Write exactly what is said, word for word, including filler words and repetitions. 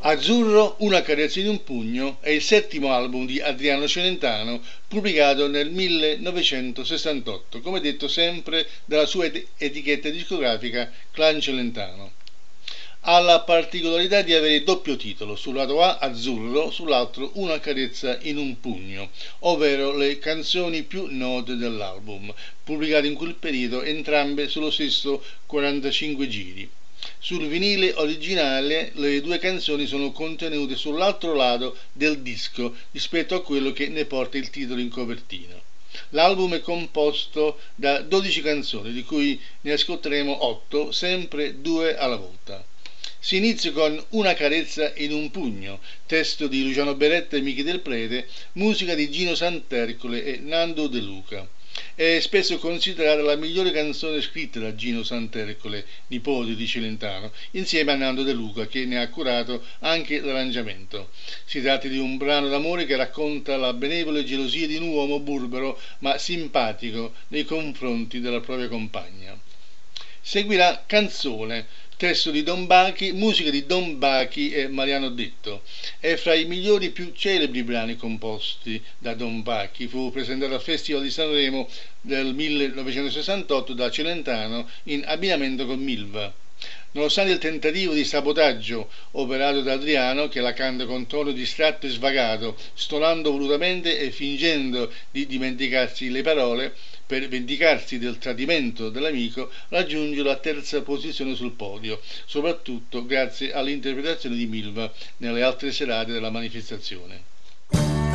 Azzurro, una carezza in un pugno è il settimo album di Adriano Celentano pubblicato nel millenovecentosessantotto, come detto sempre dalla sua etichetta discografica Clan Celentano. Ha la particolarità di avere doppio titolo, sul lato A Azzurro, sull'altro Una carezza in un pugno, ovvero le canzoni più note dell'album, pubblicate in quel periodo entrambe sullo stesso quarantacinque giri. Sul vinile originale le due canzoni sono contenute sull'altro lato del disco rispetto a quello che ne porta il titolo in copertina. L'album è composto da dodici canzoni, di cui ne ascolteremo otto, sempre due alla volta. Si inizia con Una carezza in un pugno, testo di Luciano Beretta e Michi del Prete, musica di Gino Santercole e Nando De Luca. È spesso considerata la migliore canzone scritta da Gino Santercole, nipote di Celentano, insieme a Nando De Luca, che ne ha curato anche l'arrangiamento. Si tratta di un brano d'amore che racconta la benevole gelosia di un uomo burbero ma simpatico nei confronti della propria compagna. Seguirà Canzone, testo di Don Bachi, musica di Don Bachi e Mariano Detto. È fra i migliori più celebri brani composti da Don Bachi. Fu presentato al Festival di Sanremo del millenovecentosessantotto da Celentano in abbinamento con Milva. Nonostante il tentativo di sabotaggio operato da Adriano, che la canta con tono distratto e svagato, stonando volutamente e fingendo di dimenticarsi le parole, per vendicarsi del tradimento dell'amico, raggiunge la terza posizione sul podio, soprattutto grazie all'interpretazione di Milva nelle altre serate della manifestazione.